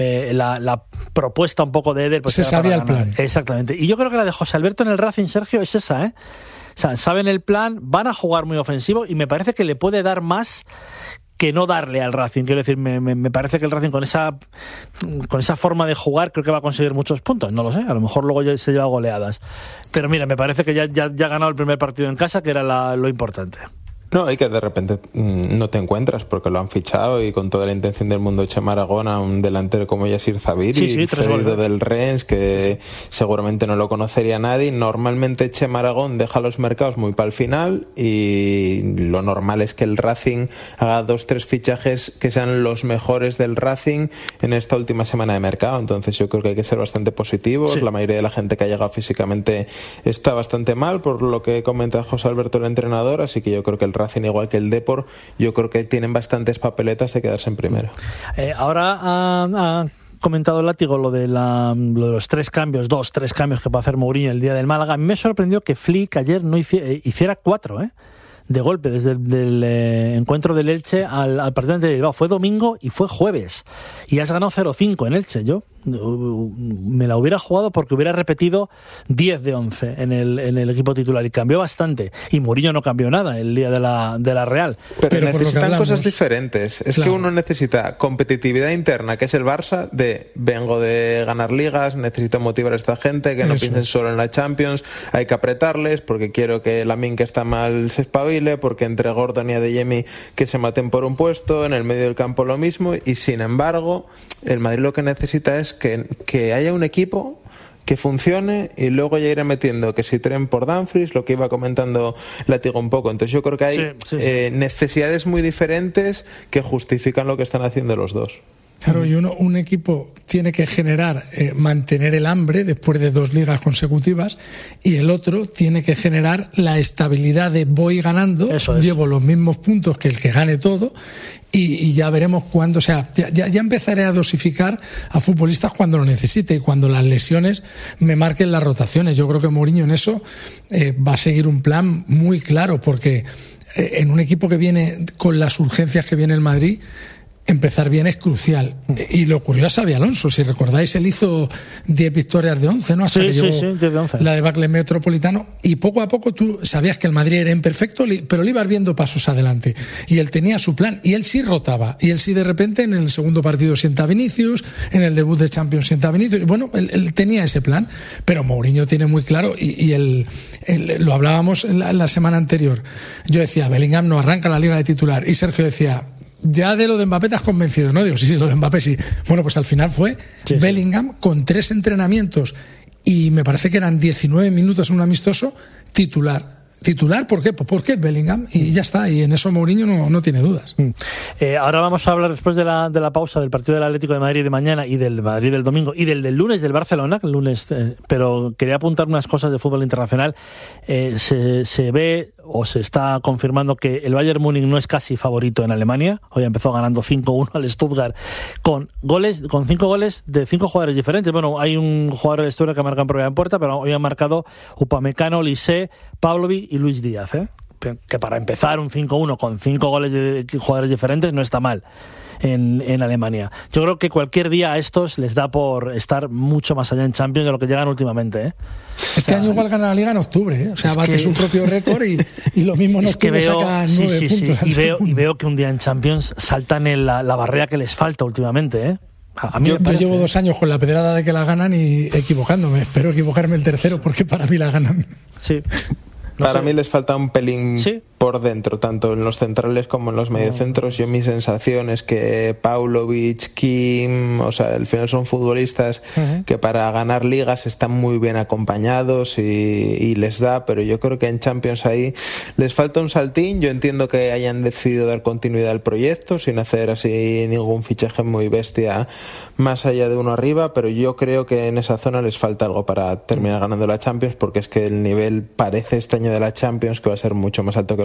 la propuesta un poco de Eder, pues se sabía el plan. Exactamente. Y yo creo que la de José Alberto en el Racing, Sergio, es esa, ¿eh? O sea, saben el plan, van a jugar muy ofensivo y me parece que le puede dar más que no darle al Racing. Quiero decir, me parece que el Racing con esa forma de jugar creo que va a conseguir muchos puntos. No lo sé, a lo mejor luego ya se lleva goleadas. Pero mira, me parece que ya ha ganado el primer partido en casa, que era lo importante. No, y que de repente no te encuentras porque lo han fichado y con toda la intención del mundo Chema Aragona, un delantero como Yasir Zabiri, cedido del Rennes, que seguramente no lo conocería nadie. Normalmente Chema Aragón deja los mercados muy para el final y lo normal es que el Racing haga 2-3 fichajes que sean los mejores del Racing en esta última semana de mercado. Entonces yo creo que hay que ser bastante positivos. Sí. La mayoría de la gente que ha llegado físicamente está bastante mal, por lo que comenta José Alberto, el entrenador, así que yo creo que el Racing, igual que el Depor, yo creo que tienen bastantes papeletas de quedarse en primera. Ahora ha comentado Látigo lo de los 3 cambios que va a hacer Mourinho el día del Málaga. A mí me sorprendió que Flick ayer no hiciera 4, de golpe, desde el encuentro del Elche al partido de Bilbao. Fue domingo y fue jueves. Y has ganado 0-5 en Elche. Yo me la hubiera jugado porque hubiera repetido 10 de 11 en el equipo titular y cambió bastante. Y Mourinho no cambió nada el día de la Real. Pero necesitan cosas diferentes. Es claro, que uno necesita competitividad interna, que es el Barça, vengo de ganar ligas, necesito motivar a esta gente, que no piensen solo en la Champions, hay que apretarles porque quiero que Lamine, que está mal, se espabile, porque entre Gordon y Adeyemi que se maten por un puesto, en el medio del campo lo mismo, y sin embargo el Madrid lo que necesita es que haya un equipo que funcione y luego ya iré metiendo que si tren por Dumfries, lo que iba comentando Látigo un poco. Entonces yo creo que hay necesidades muy diferentes que justifican lo que están haciendo los dos. Claro, y un equipo tiene que generar, mantener el hambre después de 2 ligas consecutivas, y el otro tiene que generar la estabilidad de voy ganando, llevo los mismos puntos que el que gane todo, y ya veremos cuándo. O sea, ya empezaré a dosificar a futbolistas cuando lo necesite y cuando las lesiones me marquen las rotaciones. Yo creo que Mourinho en eso va a seguir un plan muy claro, porque en un equipo que viene con las urgencias que viene el Madrid, empezar bien es crucial. Y le ocurrió a Xabi Alonso, si recordáis, él hizo 10 victorias de 11, ¿no? Hasta que llegó 10 de 11. La debacle Metropolitano, y poco a poco tú sabías que el Madrid era imperfecto, pero le ibas viendo pasos adelante, y él tenía su plan, y él sí rotaba, y él sí de repente en el segundo partido sienta a Vinicius, en el debut de Champions sienta a Vinicius, y bueno, él tenía ese plan, pero Mourinho tiene muy claro, y él lo hablábamos la semana anterior, yo decía, Bellingham no arranca la liga de titular, y Sergio decía, ya de lo de Mbappé te has convencido, ¿no? Digo, sí, lo de Mbappé sí. Bueno, pues al final fue Bellingham con 3 entrenamientos y me parece que eran 19 minutos en un amistoso titular. ¿Titular? ¿Por qué? Pues porque es Bellingham y ya está, y en eso Mourinho no tiene dudas. Ahora vamos a hablar después de la pausa del partido del Atlético de Madrid de mañana y del Madrid del domingo y del lunes del Barcelona, el lunes, pero quería apuntar unas cosas de fútbol internacional. Se ve o se está confirmando que el Bayern Múnich no es casi favorito en Alemania. Hoy empezó ganando 5-1 al Stuttgart con 5 goles de 5 jugadores diferentes. Bueno, hay un jugador de Stuttgart que marca en propia en puerta, pero hoy han marcado Upamecano, Olise, Pavlovic y Luis Díaz, que para empezar un 5-1 con 5 goles de jugadores diferentes no está mal en Alemania. Yo creo que cualquier día a estos les da por estar mucho más allá en Champions de lo que llegan últimamente. Este año igual gana la Liga en octubre, o sea, bate su propio récord y lo mismo en octubre saca 9 puntos. Y veo que un día en Champions saltan en la barrera que les falta últimamente, A mí yo llevo 2 años con la pedrada de que la ganan y equivocándome. Espero equivocarme el tercero porque para mí la ganan. Sí. Para mí les falta un pelín por dentro, tanto en los centrales como en los mediocentros. Yo mi sensación es que Paulovic, Kim, o sea, al final son futbolistas que para ganar ligas están muy bien acompañados y les da, pero yo creo que en Champions ahí les falta un saltín. Yo entiendo que hayan decidido dar continuidad al proyecto sin hacer así ningún fichaje muy bestia más allá de uno arriba, pero yo creo que en esa zona les falta algo para terminar ganando la Champions, porque es que el nivel parece este año de la Champions que va a ser mucho más alto que los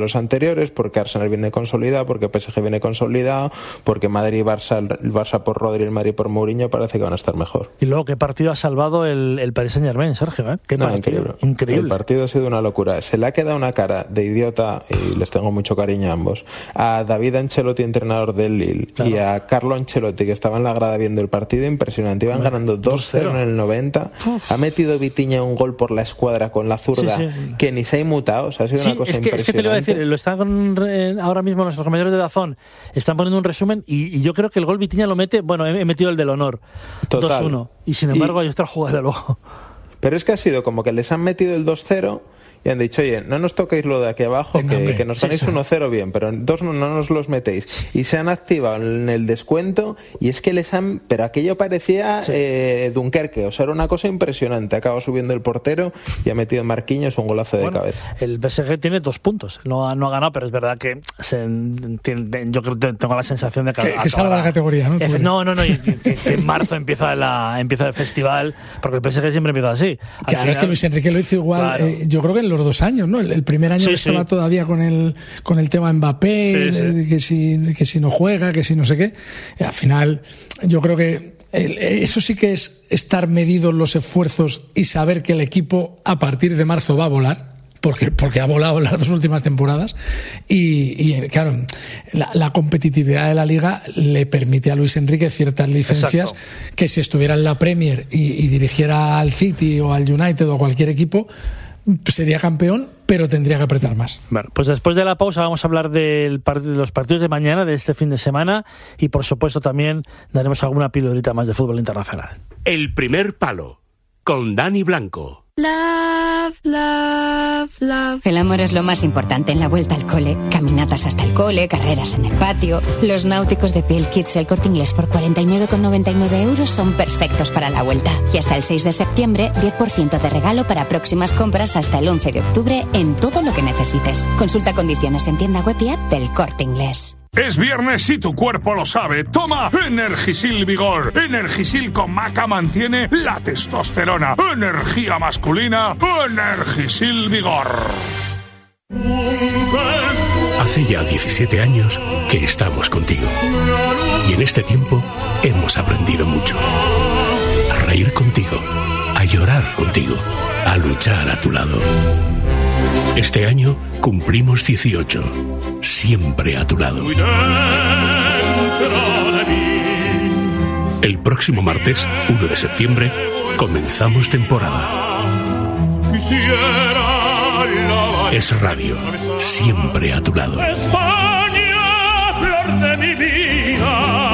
los anteriores, porque Arsenal viene consolidado, porque PSG viene consolidado, porque Madrid y Barça, el Barça por Rodri y el Madrid por Mourinho parece que van a estar mejor. Y luego, ¿qué partido ha salvado el Paris Saint-Germain, Sergio? ¿Qué partido? Increíble. El partido ha sido una locura. Se le ha quedado una cara de idiota, y les tengo mucho cariño a ambos, a David Ancelotti, entrenador del Lille, claro, y a Carlo Ancelotti, que estaba en la grada viendo el partido, impresionante. Iban ganando 2-0 en el 90. Ha metido Vitinha un gol por la escuadra con la zurda, que ni se ha inmutado. O sea, ha sido una cosa impresionante. Es que te lo iba a decir, lo están ahora mismo nuestros compañeros de DAZN, están poniendo un resumen, y yo creo que el gol Vitinha lo mete, bueno, he metido el del honor. Total. 2-1. Y sin embargo hay otra jugada luego. Pero es que ha sido como que les han metido el 2-0 y han dicho, oye, no nos toquéis lo de aquí abajo, que nos ganéis 1-0 bien, pero en 2 no nos los metéis. Y se han activado en el descuento, y es que pero aquello parecía Dunkerque, o sea, era una cosa impresionante. Acaba subiendo el portero y ha metido Marquinhos un golazo de cabeza. El PSG tiene 2 puntos, no ha ganado, pero es verdad que yo creo que tengo la sensación de que salva la categoría, ¿no? No, y que en marzo empieza el festival, porque el PSG siempre empieza así. Claro, es que Luis Enrique lo hizo igual, claro. Yo creo que en los 2 años, ¿no? El primer año estaba todavía con el tema Mbappé, que si no juega, que si no sé qué. Y al final, yo creo que eso sí que es estar medidos los esfuerzos y saber que el equipo a partir de marzo va a volar. Porque ha volado en las 2 últimas temporadas y claro, la competitividad de la Liga le permite a Luis Enrique ciertas licencias. Exacto. Que si estuviera en la Premier y dirigiera al City o al United o a cualquier equipo, sería campeón, pero tendría que apretar más. Bueno, pues después de la pausa vamos a hablar de los partidos de mañana, de este fin de semana, y por supuesto también daremos alguna pildorita más de fútbol internacional. El primer palo, con Dani Blanco. Love, love, love. El amor es lo más importante en la vuelta al cole. Caminatas hasta el cole, carreras en el patio. Los náuticos de Piel Kids El Corte Inglés por 49,99 € son perfectos para la vuelta. Y hasta el 6 de septiembre, 10% de regalo para próximas compras hasta el 11 de octubre en todo lo que necesites. Consulta condiciones en tienda web y app del Corte Inglés. Es viernes y tu cuerpo lo sabe. Toma Energisil Vigor. Energisil con maca mantiene la testosterona. Energía masculina. Energisil Vigor. Hace ya 17 años que estamos contigo. Y en este tiempo hemos aprendido mucho. A reír contigo. A llorar contigo. A luchar a tu lado. Este año cumplimos 18. Siempre a tu lado. El próximo martes, 1 de septiembre, comenzamos temporada. Es radio. Siempre a tu lado. España, flor de mi vida.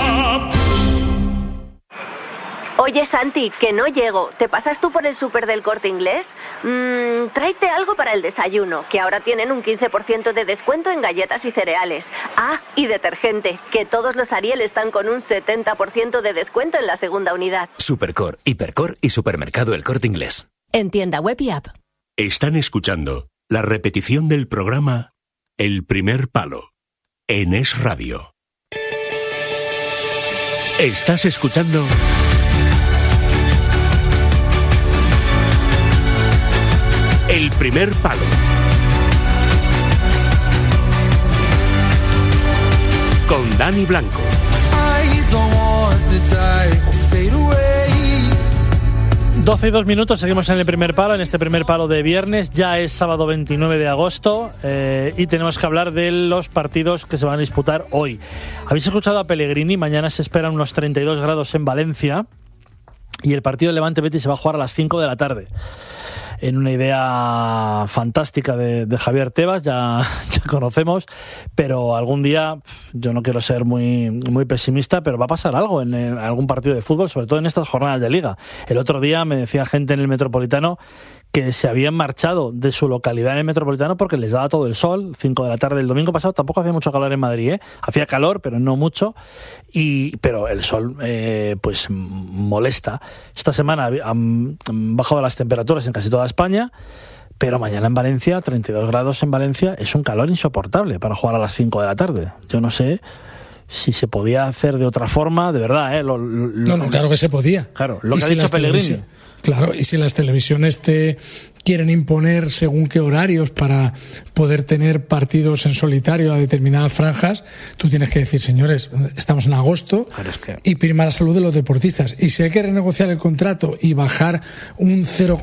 Oye, Santi, que no llego. ¿Te pasas tú por el súper del Corte Inglés? Tráete algo para el desayuno, que ahora tienen un 15% de descuento en galletas y cereales. Ah, y detergente, que todos los Ariel están con un 70% de descuento en la segunda unidad. Supercor, Hipercor y Supermercado El Corte Inglés. En tienda web y app. Están escuchando la repetición del programa El primer palo en Es Radio. Estás escuchando El primer palo. Con Dani Blanco. 12 y 2 minutos, seguimos en el primer palo, en este primer palo de viernes. Ya es sábado 29 de agosto y tenemos que hablar de los partidos que se van a disputar hoy. ¿Habéis escuchado a Pellegrini? Mañana se esperan unos 32 grados en Valencia y el partido de Levante-Betis se va a jugar a las 5 de la tarde. En una idea fantástica de Javier Tebas, ya conocemos, pero algún día, yo no quiero ser muy pesimista, pero va a pasar algo en algún partido de fútbol, sobre todo en estas jornadas de Liga. El otro día me decía gente en el Metropolitano que se habían marchado de su localidad en el Metropolitano porque les daba todo el sol, 5 de la tarde. El domingo pasado tampoco hacía mucho calor en Madrid, hacía calor, pero no mucho, pero el sol pues molesta. Esta semana han bajado las temperaturas en casi toda España, pero mañana en Valencia, 32 grados en Valencia, es un calor insoportable para jugar a las 5 de la tarde. Yo no sé si se podía hacer de otra forma, de verdad, No, claro que se podía. Claro, lo que ha dicho Pellegrini. Claro, y si las televisiones te quieren imponer según qué horarios para poder tener partidos en solitario a determinadas franjas, tú tienes que decir, señores, estamos en agosto y prima la salud de los deportistas. Y si hay que renegociar el contrato y bajar un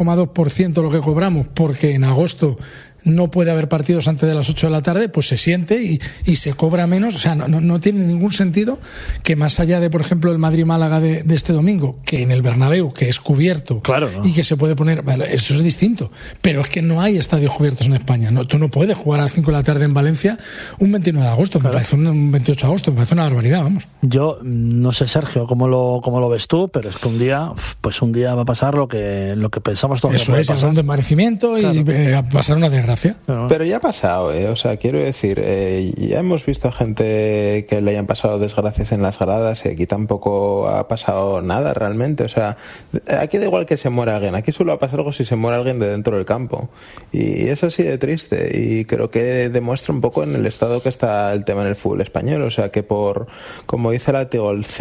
0,2% lo que cobramos porque en agosto no puede haber partidos antes de las 8 de la tarde, pues se siente y se cobra menos. O sea, no tiene ningún sentido que más allá de, por ejemplo, el Madrid-Málaga de este domingo, que en el Bernabéu, que es cubierto, claro, ¿no? Y que se puede poner... Bueno, eso es distinto. Pero es que no hay estadios cubiertos en España. Tú no puedes jugar a las 5 de la tarde en Valencia un 29 de agosto, claro. Me parece un 28 de agosto, me parece una barbaridad, vamos. Yo no sé, Sergio, cómo lo ves tú, pero es que un día va a pasar lo que pensamos todos. Eso es, un desmerecimiento, claro. Y a pasar una desgracia. Pero ya ha pasado, o sea, quiero decir, ya hemos visto a gente que le hayan pasado desgracias en las gradas y aquí tampoco ha pasado nada realmente. O sea, aquí da igual que se muera alguien, aquí solo va a pasar algo si se muere alguien de dentro del campo. Y es así de triste y creo que demuestra un poco en el estado que está el tema en el fútbol español. O sea, que como dice Látigo, el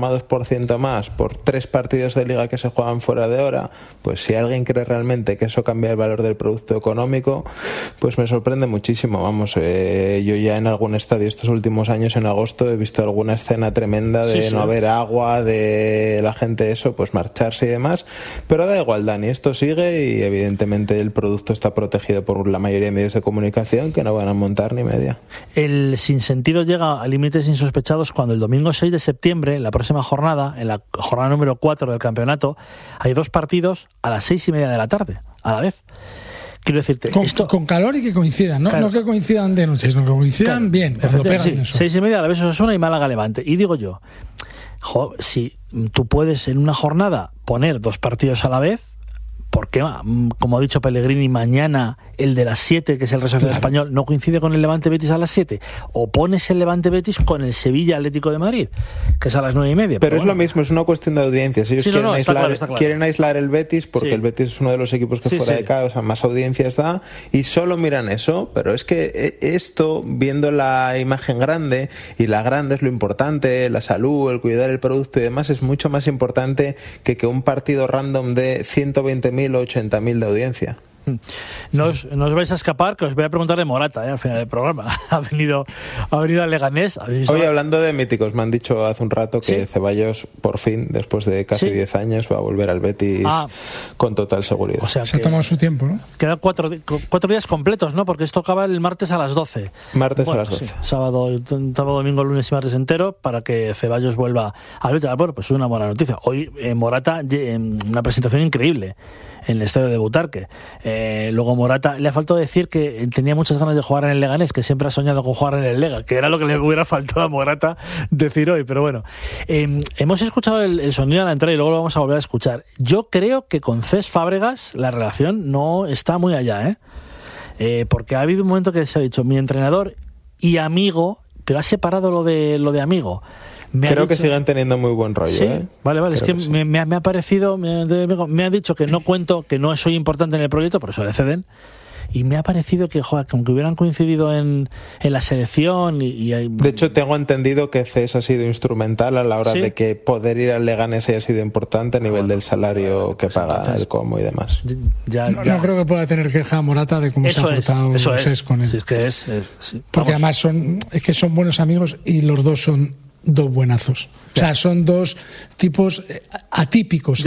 0,2% más por 3 partidos de liga que se juegan fuera de hora, pues si alguien cree realmente que eso cambia el valor del producto económico, pues me sorprende muchísimo. Vamos, yo ya en algún estadio estos últimos años en agosto he visto alguna escena tremenda de no haber agua, de la gente pues marcharse y demás, pero da igual, Dani, esto sigue y evidentemente el producto está protegido por la mayoría de medios de comunicación que no van a montar ni media. El sinsentido llega a límites insospechados cuando el domingo 6 de septiembre, en la próxima jornada, en la jornada número 4 del campeonato, hay 2 partidos a las 6:30 de la tarde, a la vez. Quiero decirte, con calor y que coincidan, ¿no? Claro. No que coincidan de noche, sino que coincidan bien, cuando pegan eso. 6:30 a la vez Osasuna y Málaga Levante. Y digo yo, si tú puedes en una jornada poner 2 partidos a la vez, ¿por qué? Como ha dicho Pellegrini, mañana el de las 7, que es el Real Español, no coincide con el Levante Betis a las 7. O pones el Levante Betis con el Sevilla Atlético de Madrid, que es a las 9:30. Pero es lo mismo, es una cuestión de audiencias. Ellos quieren aislar el Betis porque el Betis es uno de los equipos que fuera de casa más audiencias da y solo miran eso. Pero es que esto, viendo la imagen grande, y la grande es lo importante, la salud, el cuidar el producto y demás, es mucho más importante que un partido random de 120.000 o 80.000 de audiencia. No os vais a escapar, que os voy a preguntar de Morata al final del programa. Ha venido al Leganés. Hoy, hablando de míticos, me han dicho hace un rato que Ceballos, por fin, después de casi 10 años, va a volver al Betis con total seguridad. O sea, se ha tomado su tiempo, ¿no? Quedan 4 días completos, ¿no? Porque esto acaba el martes a las 12. Martes a las 12. Sábado, domingo, lunes y martes entero para que Ceballos vuelva al Betis. Bueno, pues es una buena noticia. Hoy Morata, una presentación increíble en el estadio de Butarque. Luego Morata, le ha faltado decir que tenía muchas ganas de jugar en el Leganés, que siempre ha soñado con jugar en el Lega, que era lo que le hubiera faltado a Morata decir hoy, pero bueno. Hemos escuchado el sonido de la entrada y luego lo vamos a volver a escuchar. Yo creo que con Cés Fábregas la relación no está muy allá, porque ha habido un momento que se ha dicho mi entrenador y amigo, pero ha separado lo de amigo. Creo que siguen teniendo muy buen rollo. Sí, vale, es que sí. me ha parecido, me ha dicho que no cuento, que no soy importante en el proyecto, por eso le ceden. Y me ha parecido que, aunque hubieran coincidido en la selección De hecho, tengo entendido que Cés ha sido instrumental a la hora de que poder ir al Leganés haya sido importante a nivel del salario que paga el Como y demás. No creo que pueda tener queja Morata de cómo se ha portado Cés con él. Sí, es que porque además son buenos amigos y los dos son 2 buenazos. O sea, son 2 tipos atípicos.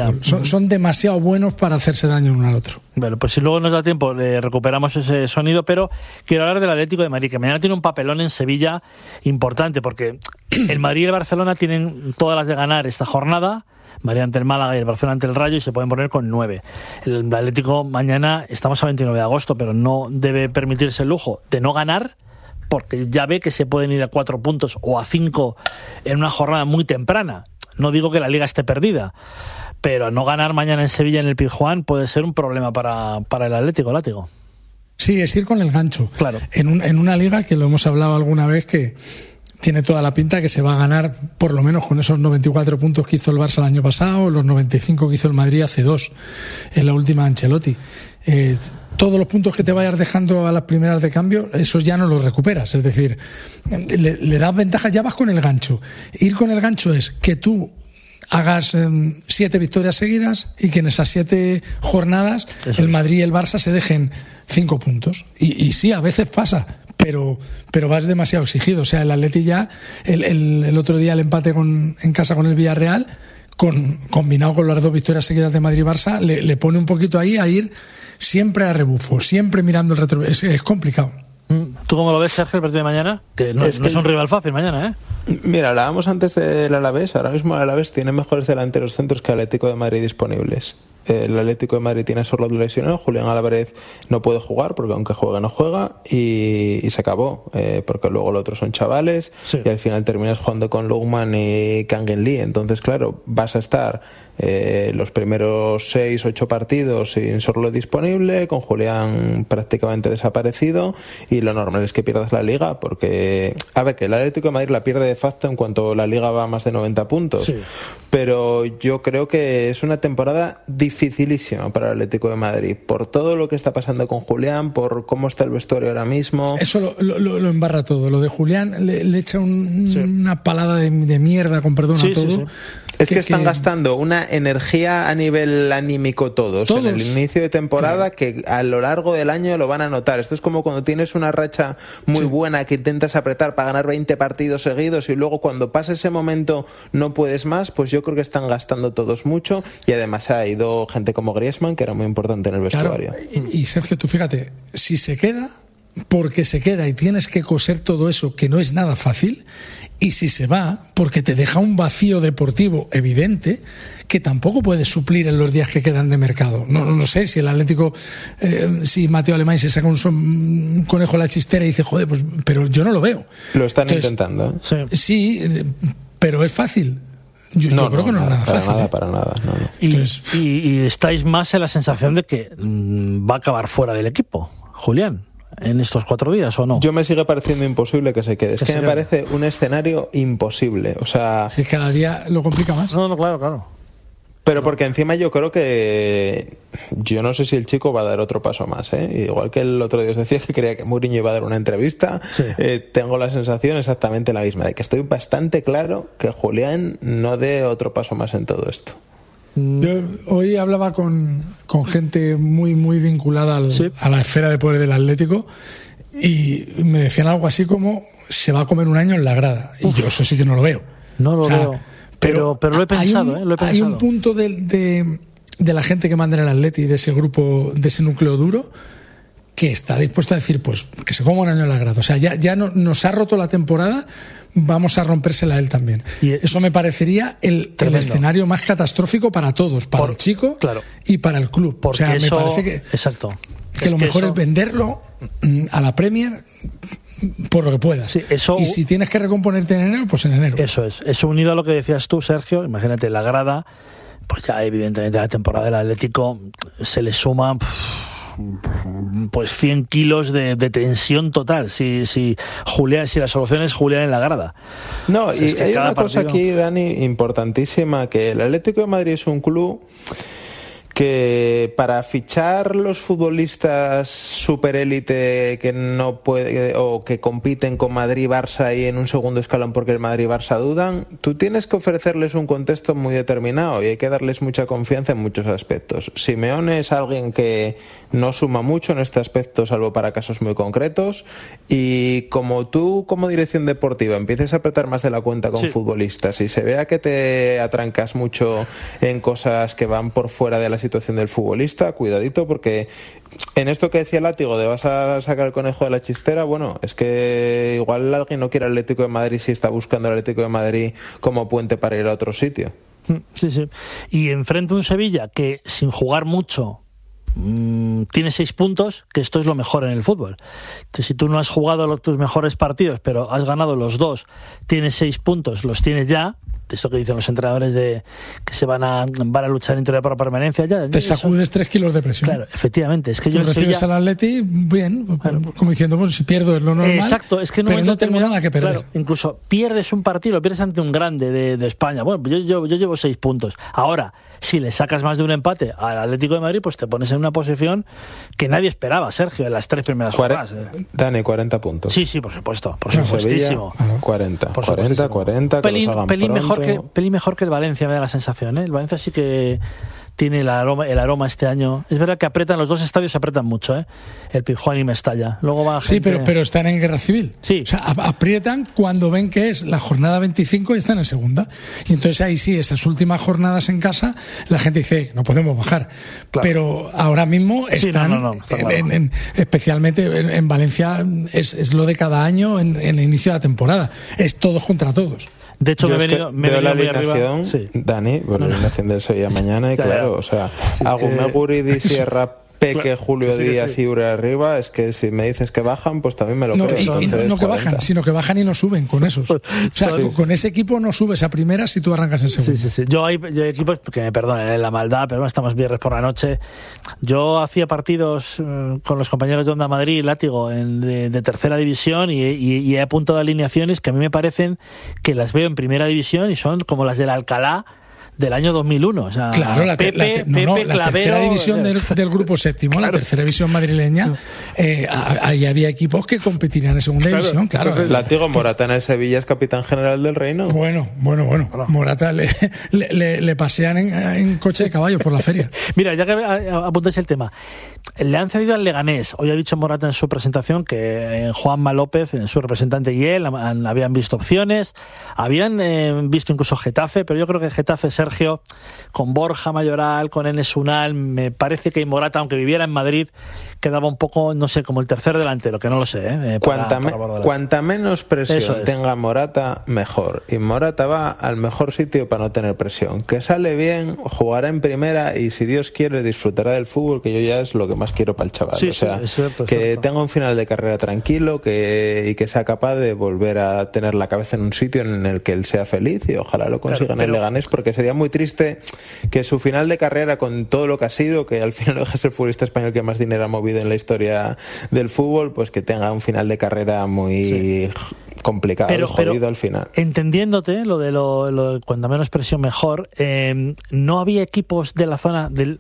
Son demasiado buenos para hacerse daño uno al otro. Bueno, pues si luego nos da tiempo recuperamos ese sonido, pero quiero hablar del Atlético de Madrid, que mañana tiene un papelón en Sevilla importante, porque el Madrid y el Barcelona tienen todas las de ganar esta jornada. Madrid ante el Málaga y el Barcelona ante el Rayo, y se pueden poner con 9. El Atlético mañana, estamos a 29 de agosto, pero no debe permitirse el lujo de no ganar, porque ya ve que se pueden ir a 4 puntos o a 5 en una jornada muy temprana. No digo que la Liga esté perdida, pero no ganar mañana en Sevilla en el Pizjuán puede ser un problema para el Atlético, Látigo. Sí, es ir con el gancho. Claro. En una Liga que lo hemos hablado alguna vez, que tiene toda la pinta que se va a ganar por lo menos con esos 94 puntos que hizo el Barça el año pasado, los 95 que hizo el Madrid hace 2 en la última Ancelotti. Todos los puntos que te vayas dejando a las primeras de cambio, esos ya no los recuperas. Es decir, le das ventaja, ya vas con el gancho. Ir con el gancho es que tú hagas 7 victorias seguidas y que en esas 7 jornadas el Madrid y el Barça se dejen 5 puntos. Y sí, a veces pasa, pero vas demasiado exigido. O sea, el Atleti ya, el otro día el empate en casa con el Villarreal, combinado con las 2 victorias seguidas de Madrid y Barça, le pone un poquito ahí a ir siempre a rebufo, siempre mirando el retrovisor. Es complicado. ¿Tú cómo lo ves, Sergio, el partido de mañana? Que no es un rival fácil mañana, ¿eh? Mira, hablábamos antes del Alavés. Ahora mismo el Alavés tiene mejores delanteros centros que el Atlético de Madrid disponibles. El Atlético de Madrid tiene solo 2 lesiones. Julián Álvarez no puede jugar porque aunque juegue no juega y se acabó, porque luego los otros son chavales, sí. Y al final terminas jugando con Lookman y Kangin Lee. Entonces, claro, vas a estar los primeros 6-8 partidos sin Sorlo disponible, con Julián prácticamente desaparecido, y lo normal es que pierdas la Liga, porque a ver, que el Atlético de Madrid la pierde de facto en cuanto la Liga va a más de 90 puntos, sí. Pero yo creo que es una temporada dificilísima para el Atlético de Madrid, por todo lo que está pasando con Julián, por cómo está el vestuario ahora mismo. Eso lo embarra todo. Lo de Julián le echa una palada de mierda, con perdón, a todo. Sí. Es que están gastando una energía a nivel anímico todos en el inicio de temporada, sí. Que a lo largo del año lo van a notar. Esto es como cuando tienes una racha muy buena que intentas apretar para ganar 20 partidos seguidos y luego cuando pasa ese momento no puedes más. Pues yo creo que están gastando todos mucho, y además ha ido gente como Griezmann, que era muy importante en el vestuario. Claro. Y Sergio, tú fíjate, si se queda, porque se queda y tienes que coser todo eso, que no es nada fácil, y si se va, porque te deja un vacío deportivo evidente que tampoco puedes suplir en los días que quedan de mercado. No sé si el Atlético, si Mateo Alemán se saca un conejo a la chistera y dice, joder, pues, pero yo no lo veo. Lo están intentando. Sí, pero es fácil. Yo creo que no es nada fácil. Para nada. No. Y estáis más en la sensación de que va a acabar fuera del equipo, Julián, en estos 4 días, ¿o no? Yo me sigue pareciendo imposible que se quede. Es que me parece un escenario imposible. O sea, si cada día lo complica más. No, claro. Pero porque encima yo creo que yo no sé si el chico va a dar otro paso más, ¿eh? Igual que el otro día os decía que creía que Mourinho iba a dar una entrevista, sí. Tengo la sensación exactamente la misma, de que estoy bastante claro que Julián no dé otro paso más en todo esto. Yo hoy hablaba con gente muy muy vinculada a la esfera de poder del Atlético, y me decían algo así como se va a comer un año en la grada. Y yo eso sí que no lo veo. No lo veo. Pero lo he pensado, lo he pensado. Hay un punto de la gente que manda en el Atleti, de ese grupo, de ese núcleo duro, que está dispuesto a decir, pues, que se coma un año en la grada. O sea, ya nos ha roto la temporada, vamos a rompérsela a él también. Y eso me parecería el escenario más catastrófico para todos, para el chico y para el club. O sea, me parece que, que lo mejor es venderlo a la Premier por lo que puedas. Sí, y si tienes que recomponerte en enero, pues en enero. Eso unido a lo que decías tú, Sergio. Imagínate, la grada, pues ya evidentemente la temporada del Atlético se le suma pues 100 kilos de tensión total si la solución es Julián en la grada. No, pues y hay una cosa aquí, Dani, importantísima, que el Atlético de Madrid es un club que para fichar los futbolistas superélite que no puede o que compiten con Madrid y Barça y en un segundo escalón porque el Madrid y Barça dudan, tú tienes que ofrecerles un contexto muy determinado y hay que darles mucha confianza en muchos aspectos. Simeone es alguien que no suma mucho en este aspecto, salvo para casos muy concretos, y como tú como dirección deportiva empieces a apretar más de la cuenta con futbolistas y se vea que te atrancas mucho en cosas que van por fuera de la situación del futbolista, cuidadito, porque en esto que decía Látigo de vas a sacar el conejo de la chistera, bueno, es que igual alguien no quiere el Atlético de Madrid si está buscando el Atlético de Madrid como puente para ir a otro sitio. Sí. Y enfrente un Sevilla que sin jugar mucho tiene 6 puntos, que esto es lo mejor en el fútbol. Entonces, si tú no has jugado tus mejores partidos pero has ganado los 2, tienes 6 puntos, los tienes ya, esto que dicen los entrenadores de que se van a luchar interior por la permanencia. Ya, te sacudes 3 kilos de presión. Claro, efectivamente. Es que tú recibes al Atleti, bien, claro, como diciendo, bueno, si pierdo es lo normal. Exacto, es que pero no tengo nada que perder. Claro, incluso pierdes un partido, lo pierdes ante un grande de España. Bueno, yo llevo 6 puntos. Ahora, si le sacas más de un empate al Atlético de Madrid, pues te pones en una posición que nadie esperaba, Sergio, en las 3 primeras jornadas. Dani, 40 puntos. Sí, por supuesto, por supuestísimo. Sevilla, 40, pelín mejor que el Valencia, me da la sensación, ¿eh? El Valencia sí que tiene el aroma este año. Es verdad que apretan, los dos estadios apretan mucho, ¿eh? El Pizjuán y Mestalla. Luego va gente... Sí, pero están en guerra civil. Sí. O sea, aprietan cuando ven que es la jornada 25 y están en segunda. Y entonces ahí sí, esas últimas jornadas en casa, la gente dice, no podemos bajar. Claro. Pero ahora mismo están, especialmente en Valencia, es lo de cada año en el inicio de la temporada. Es todos contra todos. De hecho, me veo la alineación, sí. Dani, veo la alineación del Sevilla mañana y claro, o sea, Agumeguri, Sierra, Peque, Julio Díaz y Ure arriba, es que si me dices que bajan, pues también me lo creo. Y no que bajan, sino que bajan y no suben con esos. O sea, con ese equipo no subes a primera si tú arrancas en segunda. Sí. Yo hay equipos, que me perdonen la maldad, pero estamos viernes por la noche. Yo hacía partidos con los compañeros de Onda Madrid y Látigo de tercera división y he apuntado alineaciones que a mí me parecen que las veo en primera división y son como las del Alcalá del año 2001. O sea, claro, la tercera división del grupo séptimo, claro. La tercera división madrileña, ahí había equipos que competirían en segunda división, claro. Látigo, Morata en el Sevilla es capitán general del Reino. Bueno. Morata le pasean en coche de caballo por la feria. Mira, ya que apuntáis el tema, le han cedido al Leganés. Hoy ha dicho Morata en su presentación que Juanma López, su representante, y él habían visto opciones, habían visto incluso Getafe, pero yo creo que Getafe, Sergio, con Borja Mayoral, con Enes Unal, me parece que Morata, aunque viviera en Madrid, quedaba un poco, no sé, como el tercer delantero, que no lo sé. Cuanta menos presión tenga Morata, mejor. Y Morata va al mejor sitio para no tener presión. Que sale bien, jugará en primera y si Dios quiere disfrutará del fútbol, que yo ya es lo que más quiero para el chaval. Sí, o sea, es cierto. Tenga un final de carrera tranquilo y que sea capaz de volver a tener la cabeza en un sitio en el que él sea feliz y ojalá lo consiga en el Leganés, porque sería muy triste que su final de carrera, con todo lo que ha sido, que al final deja ser el futbolista español que más dinero ha movido en la historia del fútbol, pues que tenga un final de carrera muy complicado, jodido al final. Entendiéndote lo de cuando menos presión mejor, no había equipos de la zona del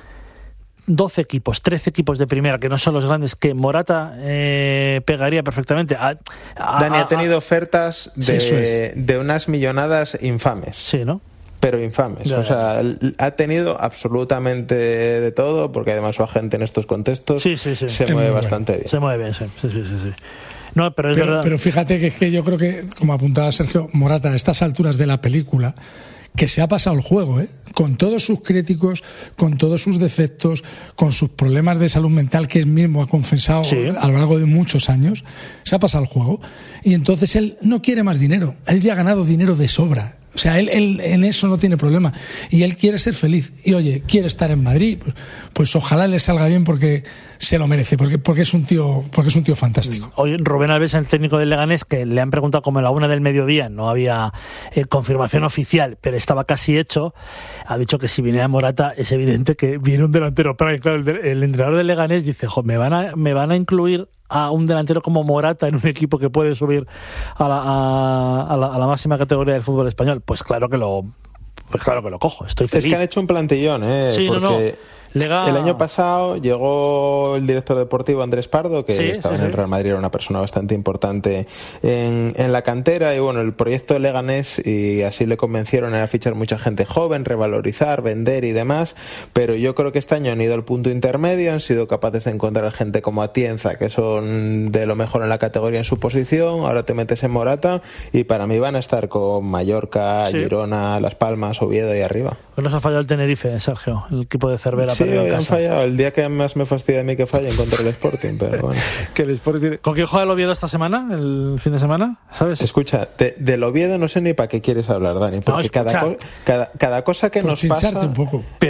12 equipos, 13 equipos de primera, que no son los grandes, que Morata pegaría perfectamente. Dani ha tenido ofertas de unas millonadas infames. Sí, ¿no? Pero infames. O sea, ha tenido absolutamente de todo, porque además su agente en estos contextos se mueve bastante bien. Se mueve bien, sí. No, pero fíjate que es que yo creo que, como apuntaba Sergio, Morata a estas alturas de la película, que se ha pasado el juego, con todos sus críticos, con todos sus defectos, con sus problemas de salud mental que él mismo ha confesado a lo largo de muchos años, se ha pasado el juego. Y entonces él no quiere más dinero, él ya ha ganado dinero de sobra. O sea, él en eso no tiene problema. Y él quiere ser feliz. Y oye, quiere estar en Madrid. Pues ojalá le salga bien porque se lo merece, porque es un tío fantástico. Hoy Rubén Alves, el técnico del Leganés, que le han preguntado como a la 1 del mediodía, no había confirmación oficial, pero estaba casi hecho, ha dicho que si viene a Morata es evidente que viene un delantero. Pero claro, el entrenador del Leganés dice, me van a incluir a un delantero como Morata en un equipo que puede subir a la máxima categoría del fútbol español. Pues claro que lo cojo, estoy feliz. Es que han hecho un plantillón, porque el año pasado llegó el director deportivo Andrés Pardo, que estaba en el Real Madrid, era una persona bastante importante en la cantera, y bueno, el proyecto de Leganés, y así le convencieron, era fichar mucha gente joven, revalorizar, vender y demás, pero yo creo que este año han ido al punto intermedio, han sido capaces de encontrar gente como Atienza, que son de lo mejor en la categoría en su posición, ahora te metes en Morata, y para mí van a estar con Mallorca, Girona, Las Palmas, Oviedo y arriba. Pues nos ha fallado el Tenerife, Sergio, el equipo de Cervera. Sí, han fallado. El día que más me fastidia a mí que fallen contra el Sporting, pero bueno. ¿Con quién juega el Oviedo esta semana, el fin de semana? ¿Sabes? Escucha, del Oviedo no sé ni para qué quieres hablar, Dani, porque cada cosa que nos pasa... un poco.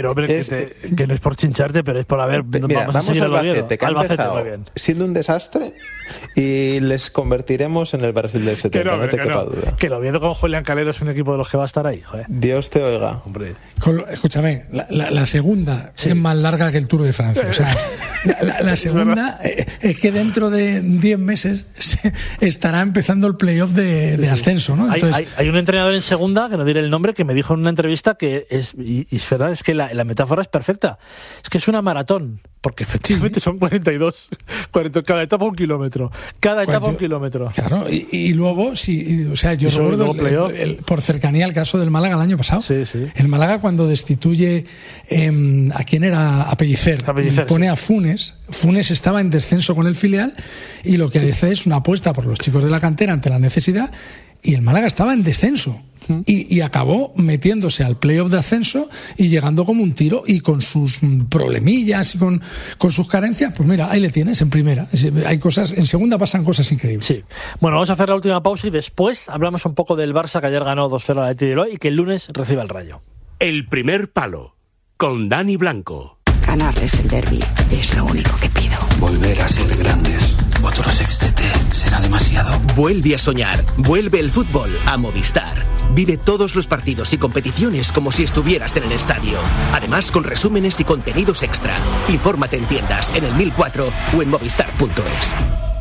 Pero hombre, que no es por chincharte, pero es por haber... Mira, vamos a Albacete, que ha empezado siendo un desastre, y les convertiremos en el Brasil del 70, no te quepa duda. Que el Oviedo con Julián Calero es un equipo de los que va a estar ahí, joder. Dios te oiga. Hombre. Escúchame, la segunda es más larga que el Tour de Francia. O sea, la segunda es que dentro de 10 meses estará empezando el playoff de ascenso, ¿no? Entonces, hay un entrenador en segunda, que no diré el nombre, que me dijo en una entrevista que es verdad, es que la metáfora es perfecta. Es que es una maratón, porque efectivamente son 42, cada etapa un kilómetro. Cada etapa un kilómetro. Claro, y luego, o sea, yo recuerdo por cercanía el caso del Málaga el año pasado. Sí, sí. El Málaga, cuando destituye a quién era, a Pellicer, pone a Funes. Funes estaba en descenso con el filial, y lo que hace es una apuesta por los chicos de la cantera ante la necesidad, y el Málaga estaba en descenso. Y acabó metiéndose al playoff de ascenso y llegando como un tiro, y con sus problemillas y con sus carencias, pues mira, ahí le tienes en primera. Hay cosas, en segunda pasan cosas increíbles. Sí. Bueno, vamos a hacer la última pausa y después hablamos un poco del Barça, que ayer ganó 2-0 al Athletic de Bilbao y que el lunes recibe el Rayo. El primer palo, con Dani Blanco. Ganarles el derbi es lo único que pido. Volver a ser grandes. Otro sextete será demasiado. Vuelve a soñar. Vuelve el fútbol a Movistar. Vive todos los partidos y competiciones como si estuvieras en el estadio. Además, con resúmenes y contenidos extra. Infórmate en tiendas, en el 1004 o en movistar.es.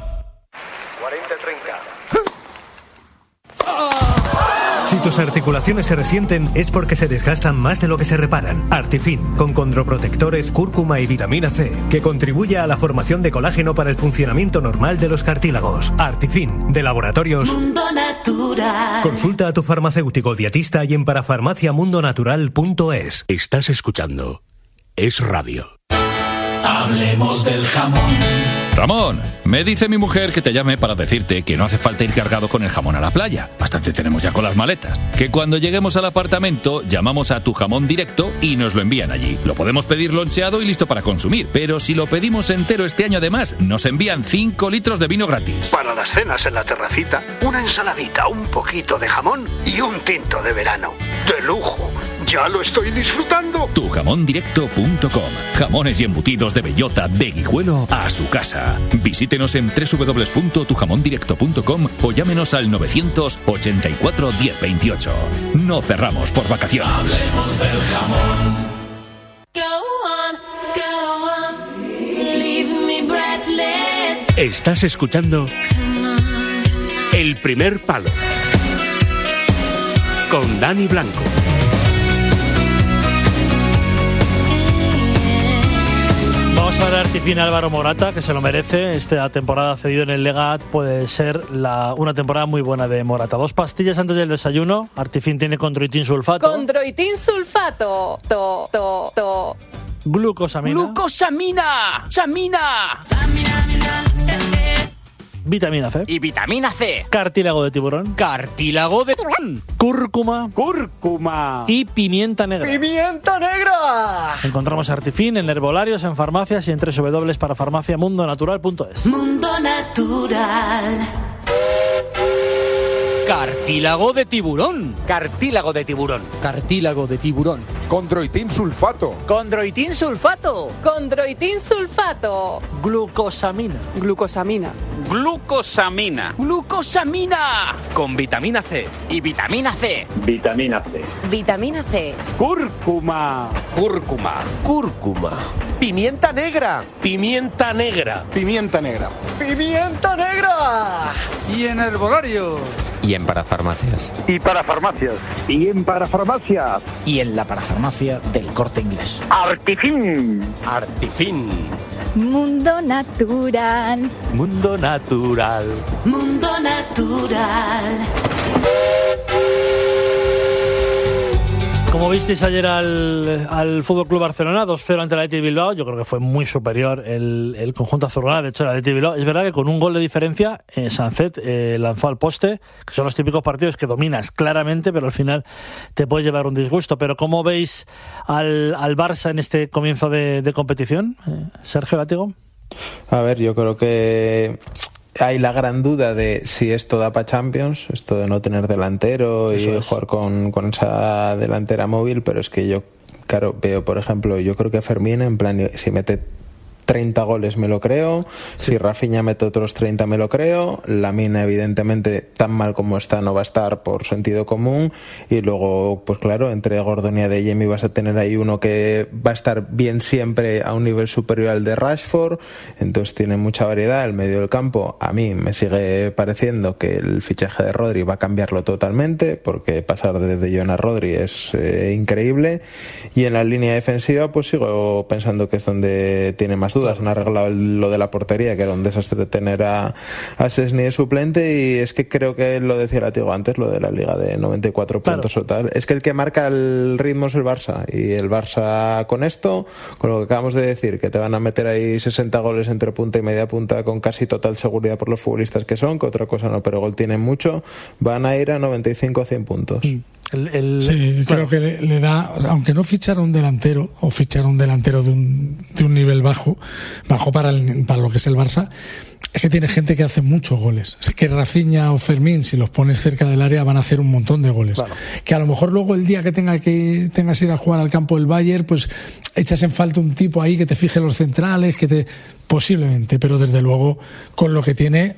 40-30. Si tus articulaciones se resienten es porque se desgastan más de lo que se reparan. Artifin, con condroprotectores, cúrcuma y vitamina C, que contribuye a la formación de colágeno para el funcionamiento normal de los cartílagos. Artifin, de Laboratorios Mundo Natural. Consulta a tu farmacéutico dietista y en parafarmaciamundonatural.es. Estás escuchando Es Radio. Hablemos del jamón. Ramón, me dice mi mujer que te llame para decirte que no hace falta ir cargado con el jamón a la playa. Bastante tenemos ya con las maletas. Que cuando lleguemos al apartamento llamamos a Tu Jamón Directo y nos lo envían allí. Lo podemos pedir loncheado y listo para consumir. Pero si lo pedimos entero este año, además, nos envían 5 litros de vino gratis. Para las cenas en la terracita, una ensaladita, un poquito de jamón y un tinto de verano. ¡De lujo! ¡Ya lo estoy disfrutando! Tujamondirecto.com. Jamones y embutidos de bellota, de Guijuelo a su casa. Visítenos en www.tujamondirecto.com o llámenos al 984 1028. No cerramos por vacaciones. Hablemos del jamón. Estás escuchando El primer palo, con Dani Blanco. Vamos a ver a Artifin Álvaro Morata, que se lo merece. Esta temporada cedido en el Legat puede ser una temporada muy buena de Morata. 2 pastillas antes del desayuno. Artifin tiene condroitin sulfato. Condroitin sulfato. Glucosamina. ¡Glucosamina! ¡Samina! Vitamina C. Y vitamina C. Cartílago de tiburón. Cartílago de tiburón. Cúrcuma. Cúrcuma. Y pimienta negra. ¡Pimienta negra! Encontramos Artifin en herbolarios, en farmacias y en www.parafarmaciamundonatural.es. Mundo Natural. Cartílago de tiburón. Cartílago de tiburón. Cartílago de tiburón. Condroitin sulfato. Condroitin sulfato. Condroitin sulfato. Glucosamina. Glucosamina. Glucosamina. Glucosamina. Con vitamina C. Y vitamina C. Vitamina C. Vitamina C. Cúrcuma. Cúrcuma. Cúrcuma. Pimienta negra. Pimienta negra. Pimienta negra. Pimienta negra. Y en herbolario. Y en parafarmacias. Y para farmacias. Y en parafarmacias. Y en la parafarmacia del Corte Inglés. Artifin. Artifin. Mundo Natural. Mundo Natural. Mundo Natural. Como visteis ayer al Fútbol Club Barcelona, 2-0 ante el Athletic de Bilbao, yo creo que fue muy superior el conjunto azulgrana. De hecho, el Athletic de Bilbao, es verdad que con un gol de diferencia, Sancet lanzó al poste, que son los típicos partidos que dominas claramente, pero al final te puede llevar un disgusto. Pero ¿cómo veis al Barça en este comienzo de competición, Sergio Látigo? A ver, yo creo que hay la gran duda de si esto da para Champions, esto de no tener delantero y jugar con esa delantera móvil, pero es que yo claro, veo, por ejemplo, yo creo que Fermín, en plan, si mete 30 goles me lo creo, si Rafinha mete otros 30 me lo creo, Lamine evidentemente tan mal como está no va a estar por sentido común, y luego pues claro, entre Gordon y Adeyemi vas a tener ahí uno que va a estar bien siempre a un nivel superior al de Rashford, entonces tiene mucha variedad. El medio del campo a mí me sigue pareciendo que el fichaje de Rodri va a cambiarlo totalmente, porque pasar de De Jong a Rodri es increíble, y en la línea defensiva pues sigo pensando que es donde tiene más dudas. Han arreglado lo de la portería, que era un desastre tener a Szczęsny de suplente, y es que creo que lo decía Látigo antes, lo de la liga de 94 puntos o tal, es que el que marca el ritmo es el Barça, y el Barça con esto, con lo que acabamos de decir, que te van a meter ahí 60 goles entre punta y media punta con casi total seguridad por los futbolistas que son, que otra cosa no, pero gol tienen mucho, van a ir a 95 o 100 puntos. Sí, creo que le da, aunque no fichara un delantero, o fichara un delantero de un nivel bajo para lo que es el Barça, es que tiene gente que hace muchos goles. Es que Rafinha o Fermín, si los pones cerca del área, van a hacer un montón de goles. Claro. Que a lo mejor luego el día que tengas que ir a jugar al campo del Bayern, pues echas en falta un tipo ahí que te fije los centrales, posiblemente, pero desde luego con lo que tiene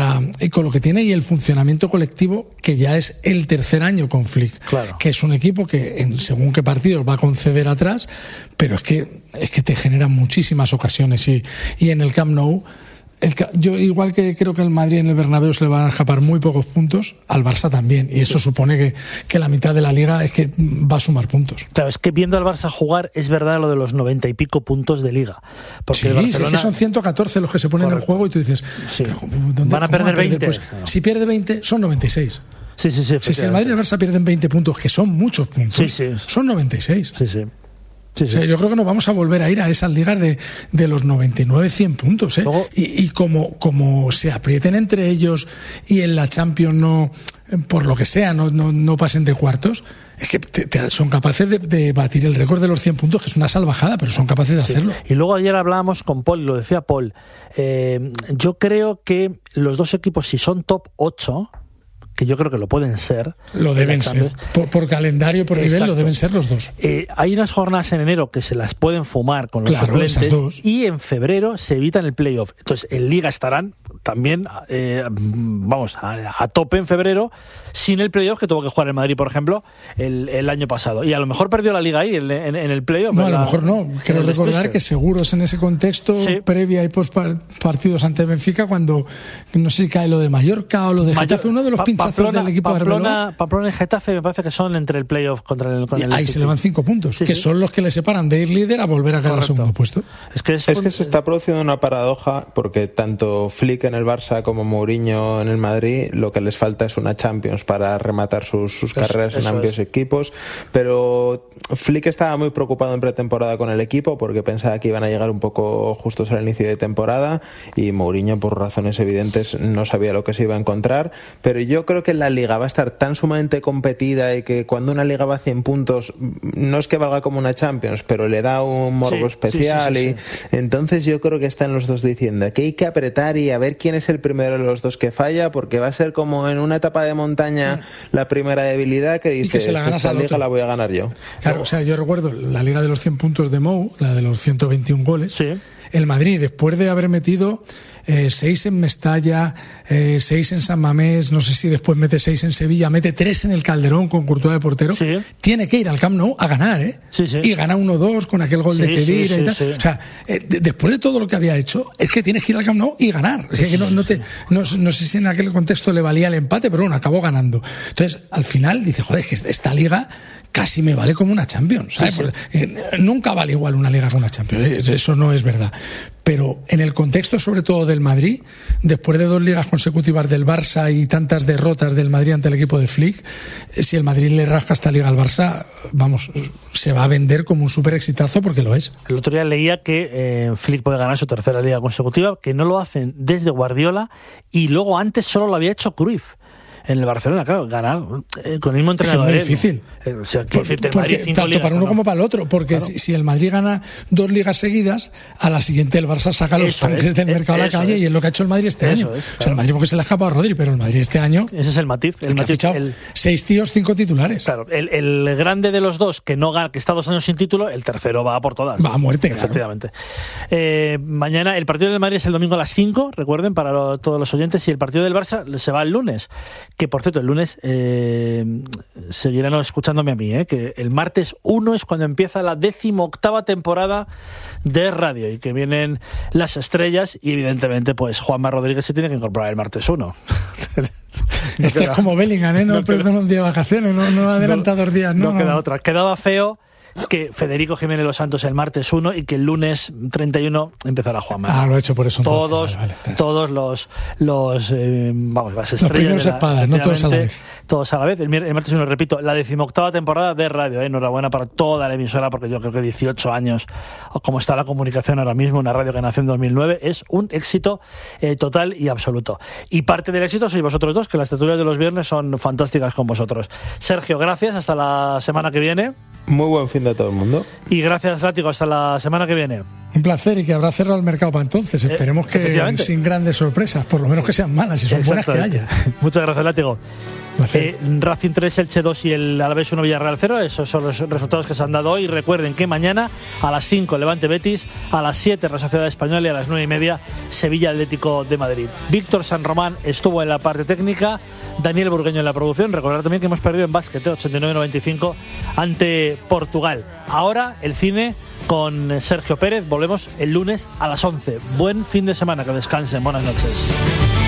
y el funcionamiento colectivo, que ya es el tercer año con Flick, claro, que es un equipo que según qué partidos va a conceder atrás, pero es que te genera muchísimas ocasiones, y en el Camp Nou, yo igual que creo que el Madrid en el Bernabéu se le van a escapar muy pocos puntos, al Barça también, y eso supone que la mitad de la liga es que va a sumar puntos. Claro, es que viendo al Barça jugar es verdad lo de los 90 y pico puntos de liga, porque sí, Barcelona... es que son 114 los que se ponen en el juego, y tú dices, sí, van a perder 20. Pues, no. Si pierde 20 son 96. Sí, si el Madrid y el Barça pierden 20 puntos, que son muchos puntos, son 96. Sí. O sea, yo creo que nos vamos a volver a ir a esas ligas de los 99-100 puntos, ¿eh? Luego, y como se aprieten entre ellos y en la Champions no, por lo que sea, no pasen de cuartos, es que son capaces de batir el récord de los 100 puntos, que es una salvajada, pero son capaces de hacerlo. Y luego ayer hablábamos con Paul, lo decía Paul, yo creo que los dos equipos, si son top 8... que yo creo que lo pueden ser. Lo deben ser. Por calendario, por nivel, lo deben ser los dos. Hay unas jornadas en enero que se las pueden fumar con los suplentes, esas dos. Y en febrero se evitan el playoff. Entonces, en Liga estarán también, a tope en febrero, sin el playoff que tuvo que jugar el Madrid, por ejemplo, el año pasado. Y a lo mejor perdió la Liga ahí en el playoff. No, a lo mejor no. Quiero recordar que seguros en ese contexto, previa y post partidos ante Benfica, cuando no sé si cae lo de Mallorca o lo de Getafe, uno de los pinchazos del equipo de Arbeloa. Pamplona y Getafe me parece que son entre el playoff con el ahí se le van 5 puntos, que son los que le separan de ir líder a volver a caer al segundo puesto. Es que se está produciendo una paradoja, porque tanto Flick en el Barça como Mourinho en el Madrid, lo que les falta es una Champions para rematar sus carreras en amplios equipos, pero Flick estaba muy preocupado en pretemporada con el equipo, porque pensaba que iban a llegar un poco justos al inicio de temporada, y Mourinho, por razones evidentes, no sabía lo que se iba a encontrar. Pero yo creo que la Liga va a estar tan sumamente competida, y que cuando una Liga va a 100 puntos no es que valga como una Champions, pero le da un morbo especial, y entonces yo creo que están los dos diciendo que hay que apretar y a ver quién es el primero de los dos que falla, porque va a ser como en una etapa de montaña la primera debilidad que dices, esta Liga la voy a ganar yo. Claro, o sea, yo recuerdo la Liga de los 100 puntos de Mou, la de los 121 goles. El Madrid, después de haber metido 6 en Mestalla, 6 en San Mamés, no sé si después mete 6 en Sevilla, mete 3 en el Calderón con Courtois de portero, tiene que ir al Camp Nou a ganar, y gana 1-2 con aquel gol de Khedira y tal. O sea, después de todo lo que había hecho, es que tienes que ir al Camp Nou y ganar. Es que no sé si en aquel contexto le valía el empate, pero bueno, acabó ganando. Entonces, al final dice, joder, es que esta Liga casi me vale como una Champions, ¿sabes? Nunca vale igual una Liga que una Champions, eso no es verdad. Pero en el contexto sobre todo del Madrid, después de 2 ligas consecutivas del Barça y tantas derrotas del Madrid ante el equipo de Flick, si el Madrid le rasca esta Liga al Barça, vamos, se va a vender como un súper exitazo, porque lo es. El otro día leía que Flick puede ganar su tercera Liga consecutiva, que no lo hacen desde Guardiola, y luego antes solo lo había hecho Cruyff. en el Barcelona, claro, ganar con el mismo entrenador. Es muy difícil. O sea, tanto para uno como para el otro, porque claro, si el Madrid gana 2 ligas seguidas, a la siguiente el Barça saca los tanques del mercado a la calle, y es lo que ha hecho el Madrid este año. Claro. O sea, el Madrid porque se le ha escapado a Rodri, pero el Madrid este año... Ese es el matiz. El matiz, ha fichado 6 tíos, 5 titulares. Claro, el grande de los dos que está 2 años sin título, el tercero va a por todas. Va a muerte, efectivamente. Mañana el partido del Madrid es el domingo a las 5, recuerden, para todos los oyentes, y el partido del Barça se va el lunes. Que, por cierto, el lunes seguirán escuchándome a mí, que el martes 1 es cuando empieza la 18ª temporada de radio, y que vienen las estrellas, y evidentemente pues Juanma Rodríguez se tiene que incorporar el martes 1. Este es como Bellingham, no perdona un día de vacaciones, no adelanta 2 días. No queda otra. Quedaba feo que Federico Jiménez Los Santos el martes 1 y que el lunes 31 empezará Juanma. Lo he hecho por eso. Todos las estrellas. Los primeros espadas, no todos a la vez. Todos a la vez. El martes 1, repito, la 18ª temporada de radio. Enhorabuena para toda la emisora, porque yo creo que 18 años, como está la comunicación ahora mismo, una radio que nació en 2009, es un éxito total y absoluto. Y parte del éxito sois vosotros dos, que las tertulias de los viernes son fantásticas con vosotros. Sergio, gracias. Hasta la semana que viene. Muy buen fin de todo el mundo. Y gracias, Látigo. Hasta la semana que viene. Un placer, y que habrá cerrado el mercado para entonces. Esperemos que sin grandes sorpresas, por lo menos que sean malas, y son buenas que haya. Muchas gracias, Látigo. Racing 3, Elche 2 y el Alavés 1, Villarreal 0. Esos son los resultados que se han dado hoy. Recuerden que mañana a las 5 Levante Betis, a las 7 Real Sociedad Española, y a las 9:30 Sevilla Atlético de Madrid. Víctor San Román estuvo en la parte técnica, Daniel Burgueño en la producción. Recordad también que hemos perdido en básquet 89-95 ante Portugal. Ahora el cine con Sergio Pérez. Volvemos el lunes a las 11. Buen fin de semana, que descansen. Buenas noches.